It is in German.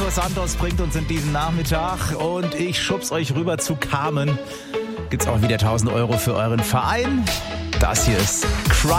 Marco Santos bringt uns in diesen Nachmittag und ich schub's euch rüber zu Carmen. Gibt's auch wieder 1.000 € für euren Verein. Das hier ist Cry